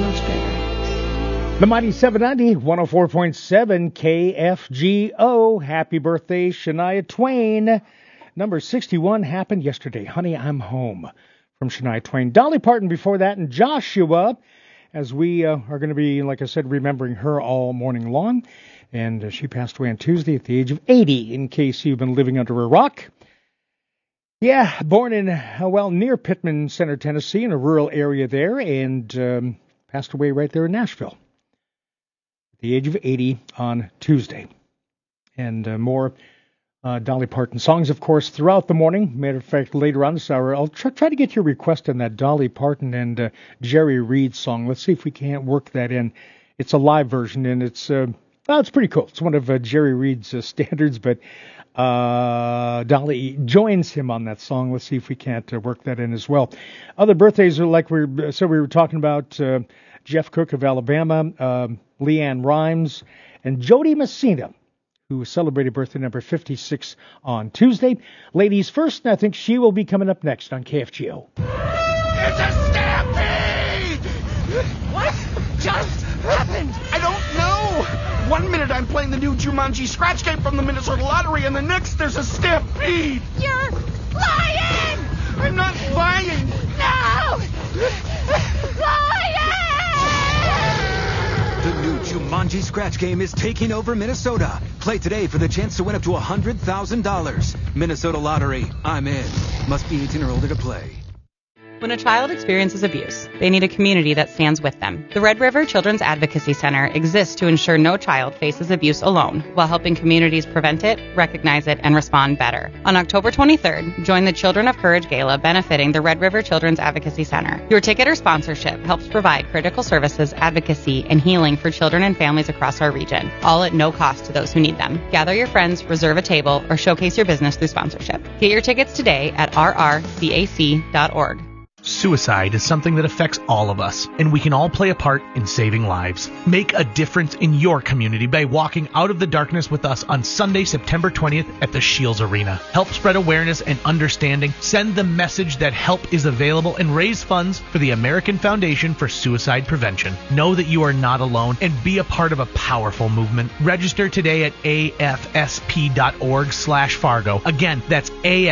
much bigger. The Mighty 790, 104.7 KFGO. Happy birthday, Shania Twain. Number 61 happened yesterday. Honey, I'm Home from Shania Twain. Dolly Parton before that, and Joshua, as we are going to be, like I said, remembering her all morning long. And she passed away on Tuesday at the age of 80, in case you've been living under a rock. Yeah, born in, near Pittman Center, Tennessee, in a rural area there, and passed away right there in Nashville at the age of 80 on Tuesday. And more Dolly Parton songs, of course, throughout the morning. Matter of fact, later on this hour, I'll try to get your request on that Dolly Parton and Jerry Reed song. Let's see if we can't work that in. It's a live version, and it's pretty cool. It's one of Jerry Reed's standards, but Dolly joins him on that song. Let's see if we can't work that in as well. Other birthdays are like we were talking about Jeff Cook of Alabama, Leanne Rimes, and Jody Messina, who celebrated birthday number 56 on Tuesday. Ladies first, and I think she will be coming up next on KFGO. It's a stampede! What just happened? I don't know. 1 minute I'm playing the new Jumanji scratch game from the Minnesota Lottery, and the next there's a stampede. You're lying! I'm not lying. No! Lying! The new Jumanji scratch game is taking over Minnesota. Play today for the chance to win up to $100,000. Minnesota Lottery. I'm in. Must be 18 or older to play. When a child experiences abuse, they need a community that stands with them. The Red River Children's Advocacy Center exists to ensure no child faces abuse alone, while helping communities prevent it, recognize it, and respond better. On October 23rd, join the Children of Courage Gala benefiting the Red River Children's Advocacy Center. Your ticket or sponsorship helps provide critical services, advocacy, and healing for children and families across our region, all at no cost to those who need them. Gather your friends, reserve a table, or showcase your business through sponsorship. Get your tickets today at rrcac.org. Suicide is something that affects all of us, and we can all play a part in saving lives. Make a difference in your community by walking out of the darkness with us on Sunday, September 20th at the Shields Arena. Help spread awareness and understanding, send the message that help is available, and raise funds for the American Foundation for Suicide Prevention. Know that you are not alone and be a part of a powerful movement. Register today at afsp.org/Fargo. Again, that's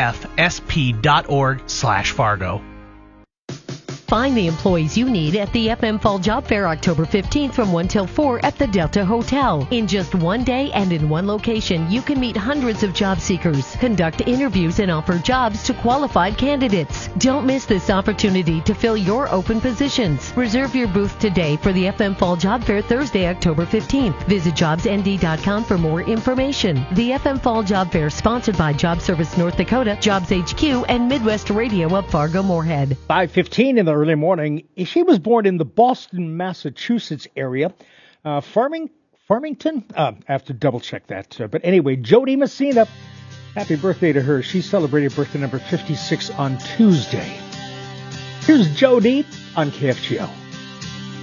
afsp.org/Fargo. Find the employees you need at the FM Fall Job Fair October 15th from 1 till 4 at the Delta Hotel. In just one day and in one location, you can meet hundreds of job seekers, conduct interviews, and offer jobs to qualified candidates. Don't miss this opportunity to fill your open positions. Reserve your booth today for the FM Fall Job Fair Thursday, October 15th. Visit jobsnd.com for more information. The FM Fall Job Fair sponsored by Job Service North Dakota, Jobs HQ, and Midwest Radio of Fargo-Moorhead. 5:15 in the early morning. She was born in the Boston, Massachusetts area. Farmington? I have to double check that. But anyway, Jody Messina, happy birthday to her. She celebrated birthday number 56 on Tuesday. Here's Jody on KFGO.